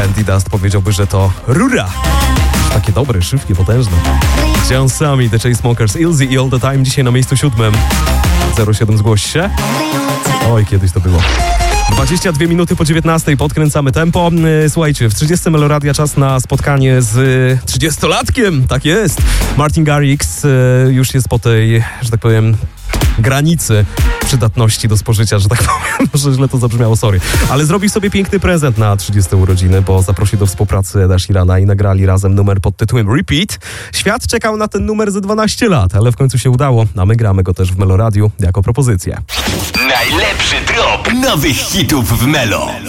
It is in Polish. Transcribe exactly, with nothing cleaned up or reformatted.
Andy Dust powiedziałby, że to rura. Takie dobre, szybkie, potężne. John Sami, The Chainsmokers, Ilzy i All The Time dzisiaj na miejscu siódmym. zero siedem zgłoś się. Oj, kiedyś to było. dwadzieścia dwie minuty po dziewiętnastej, podkręcamy tempo. Słuchajcie, w trzydziestym Meloradia czas na spotkanie z trzydziestolatkiem, tak jest. Martin Garrix już jest po tej, że tak powiem, granicy przydatności do spożycia, że tak powiem. Może źle to zabrzmiało, sorry. Ale zrobił sobie piękny prezent na trzydzieste urodziny, bo zaprosił do współpracy Eda Sheerana i nagrali razem numer pod tytułem Repeat. Świat czekał na ten numer ze dwanaście lat, ale w końcu się udało, a my gramy go też w Meloradiu jako propozycję. Najlepszy drop nowych hitów w Melo.